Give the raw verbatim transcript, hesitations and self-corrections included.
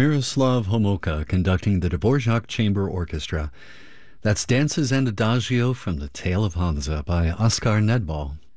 Miroslav Homolka conducting the Dvorak Chamber Orchestra. That's Dances and Adagio from The Tale of Hansa by Oskar Nedbal.